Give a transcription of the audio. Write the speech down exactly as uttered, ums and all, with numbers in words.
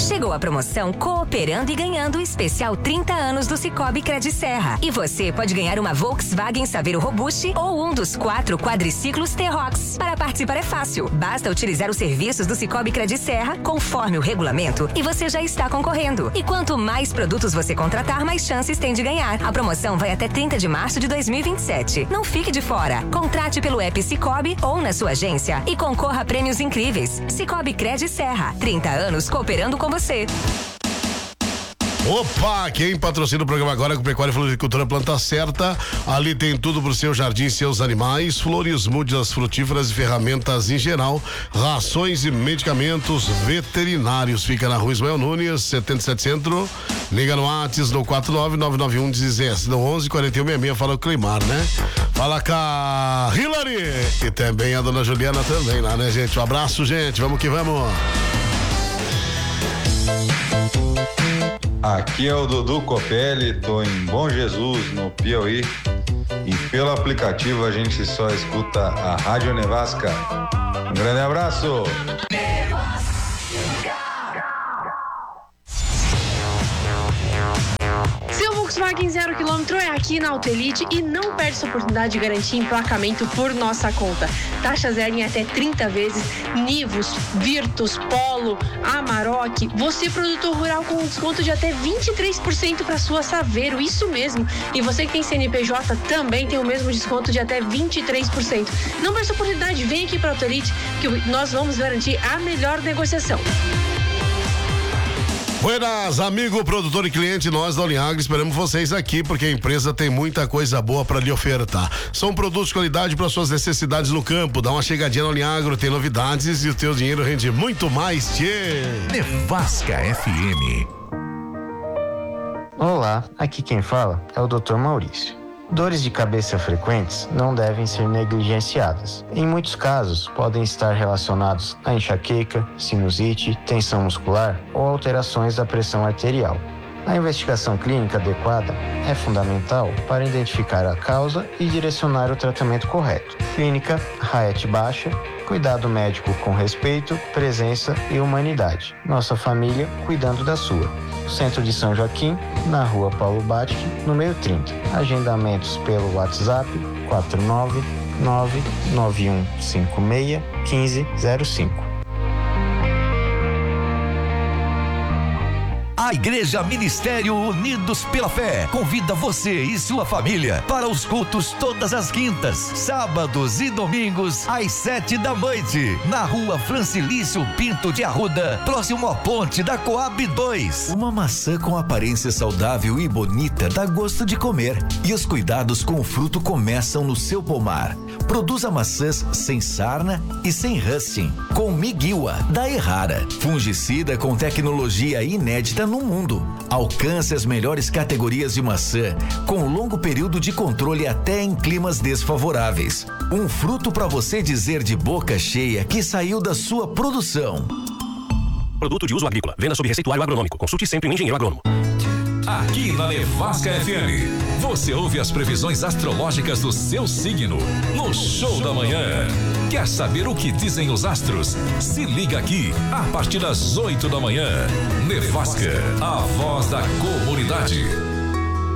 Chegou a promoção Cooperando e Ganhando especial trinta anos do Cicobi Crediserra. E você pode ganhar uma Volkswagen Saveiro Robust ou um dos quatro quadriciclos T-Rox. Para participar é fácil. Basta utilizar os serviços do Cicobi Crediserra conforme o regulamento e você já está concorrendo. E quanto mais produtos você contratar, mais chances tem de ganhar. A promoção vai até trinta de março de dois mil e vinte e sete. Não fique de fora. Contrate pelo app Cicobi ou na sua agência e concorra a prêmios incríveis. Cicobi Crediserra. trinta anos cooperando com você. Opa, quem patrocina o programa agora com Pecuária e Floricultura Planta Certa. Ali tem tudo pro seu jardim e seus animais, flores, mudas frutíferas e ferramentas em geral, rações e medicamentos veterinários. Fica na Rua Ismael Nunes, setenta e sete Centro. Liga no WhatsApp no quatro nove nove nove um um zero no onze quarenta e um sessenta e seis. Fala o Cleimar, né? Fala com a Hilary e também a dona Juliana também lá, né, gente? Um abraço, gente. Vamos que vamos. Aqui é o Dudu Copelli, tô em Bom Jesus, no Piauí, e pelo aplicativo a gente só escuta a Rádio Nevasca. Um grande abraço! Seu Volkswagen zero quilômetro é aqui na Autoelite e não perde essa oportunidade de garantir emplacamento por nossa conta. Taxa zero em até trinta vezes, Nivus, Virtus, Polo, Amarok. Você, produtor rural, com um desconto de até vinte e três por cento para sua Saveiro, isso mesmo. E você que tem C N P J também tem o mesmo desconto de até vinte e três por cento. Não perde essa oportunidade, vem aqui para a Autoelite que nós vamos garantir a melhor negociação. Buenas, amigo, produtor e cliente, nós da Oleagro esperamos vocês aqui porque a empresa tem muita coisa boa para lhe ofertar. São produtos de qualidade para suas necessidades no campo. Dá uma chegadinha na Oleagro, tem novidades e o teu dinheiro rende muito mais, tchê. Nevasca F M. Olá, aqui quem fala é o doutor Maurício. Dores de cabeça frequentes não devem ser negligenciadas. Em muitos casos, podem estar relacionados a enxaqueca, sinusite, tensão muscular ou alterações da pressão arterial. A investigação clínica adequada é fundamental para identificar a causa e direcionar o tratamento correto. Clínica Hayat Baixa, cuidado médico com respeito, presença e humanidade. Nossa família cuidando da sua. Centro de São Joaquim, na Rua Paulo Batic, número trinta. Agendamentos pelo WhatsApp quatro nove nove nove um cinco seis um cinco zero cinco. A Igreja Ministério Unidos pela Fé convida você e sua família para os cultos todas as quintas, sábados e domingos às sete da noite, na Rua Francilício Pinto de Arruda, próximo à ponte da Coab dois. Uma maçã com aparência saudável e bonita dá gosto de comer, e os cuidados com o fruto começam no seu pomar. Produza maçãs sem sarna e sem rusting, com Miguiwa da Errara, fungicida com tecnologia inédita no mundo. Alcance as melhores categorias de maçã, com longo período de controle até em climas desfavoráveis. Um fruto para você dizer de boca cheia que saiu da sua produção. Produto de uso agrícola. Venda sob receituário agronômico. Consulte sempre um engenheiro agrônomo. Aqui na Nevasca F M, você ouve as previsões astrológicas do seu signo no Show da Manhã. Quer saber o que dizem os astros? Se liga aqui a partir das oito da manhã. Nevasca, a voz da comunidade.